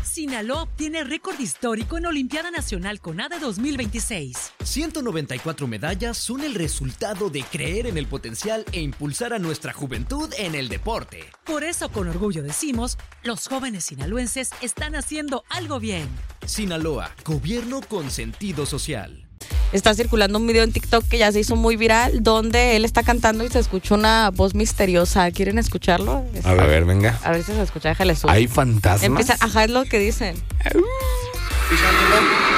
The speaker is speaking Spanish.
Sinaloa obtiene récord histórico en Olimpiada Nacional CONADE 2026. 194 medallas son el resultado de creer en el potencial e impulsar a nuestra juventud en el deporte. Por eso, con orgullo decimos, los jóvenes sinaloenses están haciendo algo bien. Sinaloa, gobierno con sentido social. Está circulando un video en TikTok que ya se hizo muy viral, donde él está cantando y se escucha una voz misteriosa. ¿Quieren escucharlo? A ver, venga. A ver si se escucha, déjale subir. ¿Hay fantasmas? Empieza, ajá, es lo que dicen.